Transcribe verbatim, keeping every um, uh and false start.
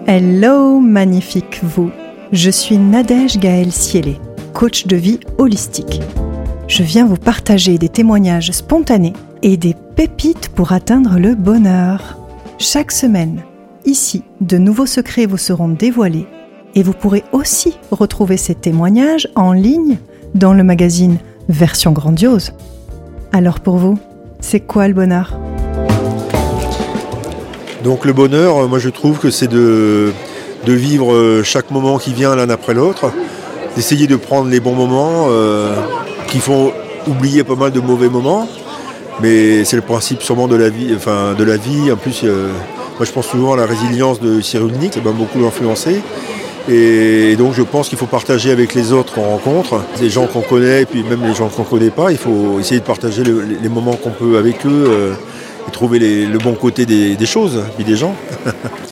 Hello, magnifique vous. Je suis Nadège Gaël Siélé, coach de vie holistique. Je viens vous partager des témoignages spontanés et des pépites pour atteindre le bonheur. Chaque semaine, ici, de nouveaux secrets vous seront dévoilés et vous pourrez aussi retrouver ces témoignages en ligne dans le magazine Version Grandiose. Alors pour vous, c'est quoi le bonheur ? Donc le bonheur, moi je trouve que c'est de, de vivre chaque moment qui vient l'un après l'autre, d'essayer de prendre les bons moments euh, qui font oublier pas mal de mauvais moments, mais c'est le principe sûrement de la vie. Enfin, de la vie. En plus, euh, moi je pense souvent à la résilience de Cyrulnik, ça m'a beaucoup influencé. Et donc je pense qu'il faut partager avec les autres qu'on rencontre, les gens qu'on connaît et puis même les gens qu'on ne connaît pas. Il faut essayer de partager le, les moments qu'on peut avec eux. Euh, et trouver les, le bon côté des, des choses et des gens.